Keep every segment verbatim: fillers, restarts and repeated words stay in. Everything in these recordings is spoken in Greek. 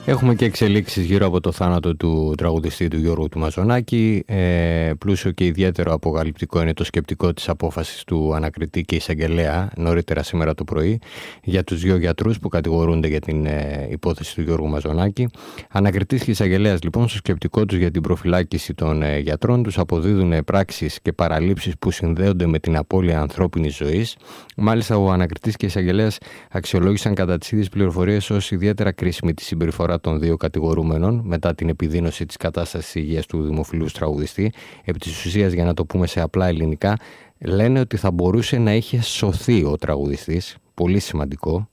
Έχουμε και εξελίξεις γύρω από το θάνατο του τραγουδιστή του Γιώργου του Μαζονάκη. Ε, πλούσιο και ιδιαίτερο αποκαλυπτικό είναι το σκεπτικό της απόφασης του ανακριτή και εισαγγελέα νωρίτερα σήμερα το πρωί για τους δύο γιατρούς που κατηγορούνται για την ε, υπόθεση του Γιώργου Μαζονάκη. Ανακριτής και εισαγγελέας λοιπόν στο σκεπτικό τους για την προφυλάκηση των ε, γιατρών τους αποδίδουν πράξεις και παραλήψεις που συνδέονται με την απώλεια ανθρώπινης ζωής. Μάλιστα, ο ανακριτής και εισαγγελέας αξιολόγησαν κατά τις ίδιες πληροφορίες ως ιδιαίτερα κρίσιμη τη συμπεριφορά των δύο κατηγορούμενων μετά την επιδείνωση της κατάστασης υγείας του δημοφιλούς τραγουδιστή. Επί της ουσίας, για να το πούμε σε απλά ελληνικά, λένε ότι θα μπορούσε να είχε σωθεί ο τραγουδιστής. Πολύ σημαντικό.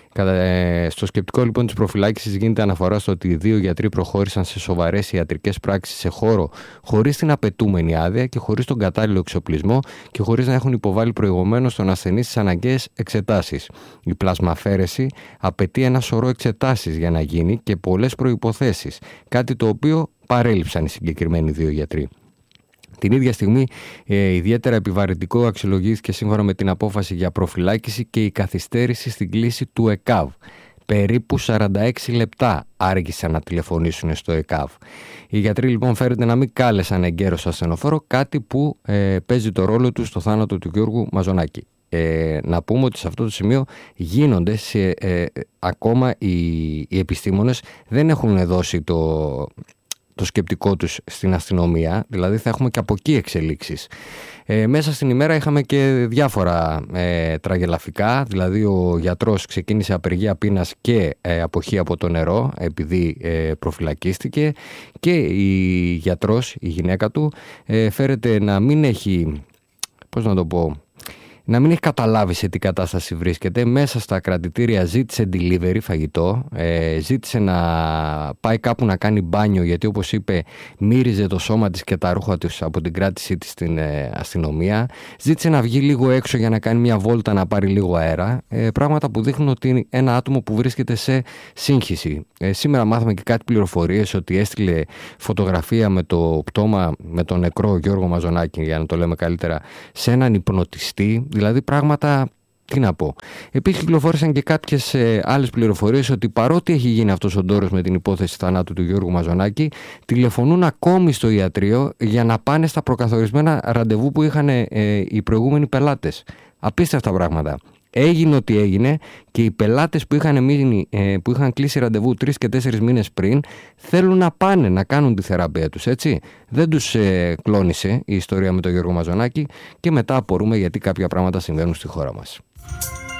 Στο σκεπτικό λοιπόν της προφυλάκησης γίνεται αναφορά στο ότι οι δύο γιατροί προχώρησαν σε σοβαρές ιατρικές πράξεις σε χώρο χωρίς την απαιτούμενη άδεια και χωρίς τον κατάλληλο εξοπλισμό και χωρίς να έχουν υποβάλει προηγουμένως στον ασθενή τις αναγκαίες εξετάσεις. Η πλασμαφέρεση απαιτεί ένα σωρό εξετάσεις για να γίνει και πολλές προϋποθέσεις, κάτι το οποίο παρέλειψαν οι συγκεκριμένοι δύο γιατροί. Την ίδια στιγμή, ε, ιδιαίτερα επιβαρυντικό αξιολογήθηκε σύμφωνα με την απόφαση για προφυλάκηση και η καθυστέρηση στην κλήση του ΕΚΑΒ. Περίπου σαράντα έξι λεπτά άργησαν να τηλεφωνήσουν στο ΕΚΑΒ. Οι γιατροί λοιπόν φέρεται να μην κάλεσαν εγκαίρως ασθενοφόρο, κάτι που ε, παίζει το ρόλο του στο θάνατο του Γιώργου Μαζονάκη. Ε, να πούμε ότι σε αυτό το σημείο γίνονται σε, ε, ακόμα οι, οι επιστήμονες δεν έχουν δώσει το... το σκεπτικό τους στην αστυνομία, δηλαδή θα έχουμε και από εκεί εξελίξεις. Ε, μέσα στην ημέρα είχαμε και διάφορα ε, τραγελαφικά, δηλαδή ο γιατρός ξεκίνησε απεργία πείνας και ε, αποχή από το νερό επειδή ε, προφυλακίστηκε και η γιατρός, η γυναίκα του, ε, φέρεται να μην έχει, πώς να το πω, να μην έχει καταλάβει σε τι κατάσταση βρίσκεται. Μέσα στα κρατητήρια ζήτησε delivery φαγητό, ε, ζήτησε να πάει κάπου να κάνει μπάνιο γιατί όπως είπε μύριζε το σώμα της και τα ρούχα της από την κράτησή της στην ε, αστυνομία. Ζήτησε να βγει λίγο έξω για να κάνει μια βόλτα να πάρει λίγο αέρα. Ε, πράγματα που δείχνουν ότι είναι ένα άτομο που βρίσκεται σε σύγχυση. Ε, σήμερα μάθαμε και κάτι πληροφορίες ότι έστειλε φωτογραφία με το πτώμα με τον νεκρό Γιώργο Μαζονάκη, για να το λέμε καλύτερα, σε έναν υπνοτιστή. Δηλαδή πράγματα, τι να πω. Επίσης κυκλοφόρησαν και κάποιες ε, άλλες πληροφορίες ότι παρότι έχει γίνει αυτός ο ντόρος με την υπόθεση θανάτου του Γιώργου Μαζονάκη, τηλεφωνούν ακόμη στο ιατρείο για να πάνε στα προκαθορισμένα ραντεβού που είχαν ε, οι προηγούμενοι πελάτες. Απίστευτα πράγματα. Έγινε ό,τι έγινε και οι πελάτες που είχαν, μείνει, ε, που είχαν κλείσει ραντεβού τρεις και τέσσερις μήνες πριν θέλουν να πάνε να κάνουν τη θεραπεία τους, έτσι. Δεν τους ε, κλώνησε η ιστορία με τον Γιώργο Μαζονάκη και μετά απορούμε γιατί κάποια πράγματα συμβαίνουν στη χώρα μας.